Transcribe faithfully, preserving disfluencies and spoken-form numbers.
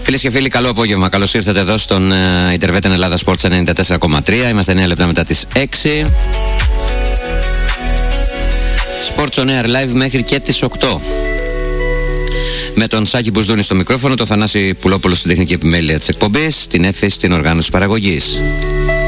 Φίλες και φίλοι, καλό απόγευμα. Καλώς ήρθατε εδώ στον uh, Ιντερβέτ Ελλάδα Sports ενενήντα τέσσερα κόμμα τρία. Είμαστε εννέα λεπτά μετά τις έξι. Sports on Air Live μέχρι και τις οκτώ. Με τον Σάκη Μπουσδούνη στο μικρόφωνο, τον Θανάση Πουλόπουλο στην τεχνική επιμέλεια της εκπομπής, την Έφη στην οργάνωση παραγωγής.